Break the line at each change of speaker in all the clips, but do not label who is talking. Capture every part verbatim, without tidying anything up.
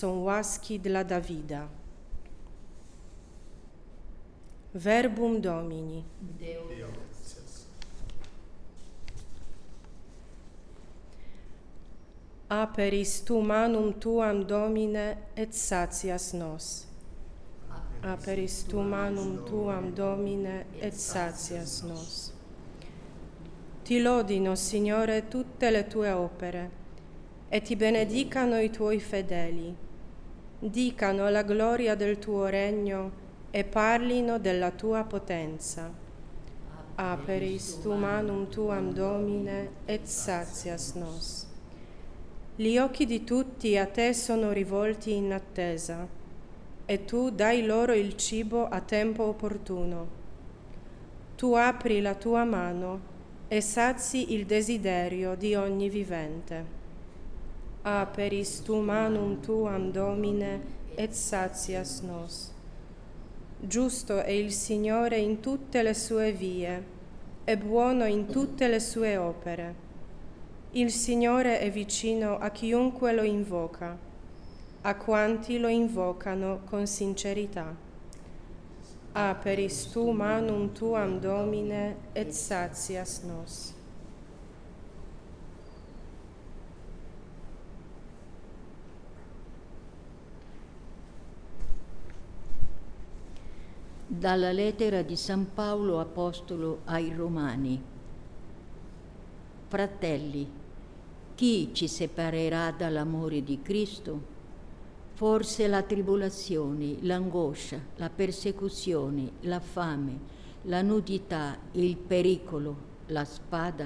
son łaski dla Dawida. Verbum Domini.
Deo gratias.
Aperis tu manum tuam, Domine, et satias nos. Aperis tu manum tuam, Domine, et satias nos. Ti lodino, Signore, tutte le tue opere, e ti benedicano i tuoi fedeli. Dicano la gloria del tuo regno e parlino della tua potenza. Aperis tu manum tuam, Domine, et satias nos. Gli occhi di tutti a te sono rivolti in attesa, e tu dai loro il cibo a tempo opportuno. Tu apri la tua mano e sazi il desiderio di ogni vivente. Aperis tu manum tuam, Domine, et satias nos. Giusto è il Signore in tutte le sue vie, e buono in tutte le sue opere. Il Signore è vicino a chiunque lo invoca, a quanti lo invocano con sincerità. Aperis tu manum tuam, Domine, et satias nos.
Dalla lettera di San Paolo Apostolo ai Romani. Fratelli, chi ci separerà dall'amore di Cristo? Forse la tribolazione, l'angoscia, la persecuzione, la fame, la nudità, il pericolo, la spada?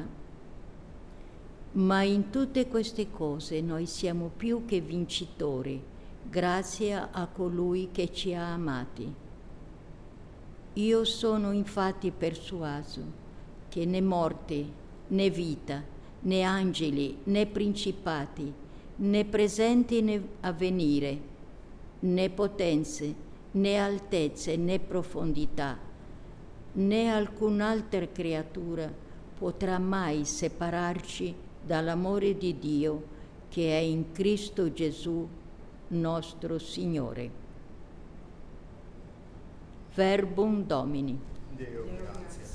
Ma in tutte queste cose noi siamo più che vincitori, grazie a colui che ci ha amati. Io sono infatti persuaso che né morte, né vita, né angeli, né principati, né presenti né avvenire, né potenze, né altezze, né profondità, né alcun'altra creatura potrà mai separarci dall'amore di Dio che è in Cristo Gesù, nostro Signore. Verbum Domini.
Deo gratias.